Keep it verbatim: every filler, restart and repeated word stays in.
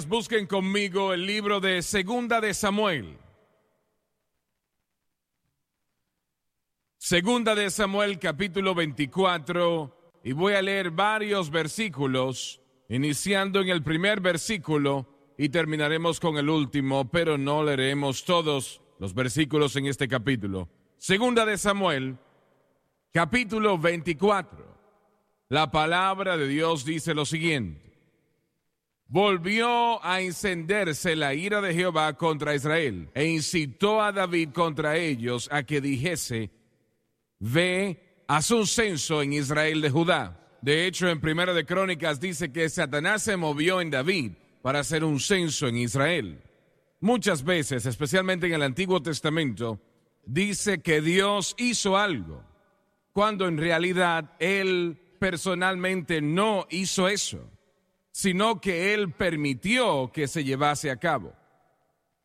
Busquen conmigo el libro de Segunda de Samuel. Segunda de Samuel, capítulo veinticuatro, y voy a leer varios versículos, iniciando en el primer versículo y terminaremos con el último, pero no leeremos todos los versículos en este capítulo. Segunda de Samuel, capítulo veinticuatro. La palabra de Dios dice lo siguiente: volvió a encenderse la ira de Jehová contra Israel, e incitó a David contra ellos a que dijese: ve, haz un censo en Israel de Judá. De hecho, en Primera de Crónicas dice que Satanás se movió en David para hacer un censo en Israel. Muchas veces, especialmente en el Antiguo Testamento, dice que Dios hizo algo, cuando en realidad Él personalmente no hizo eso, sino que Él permitió que se llevase a cabo.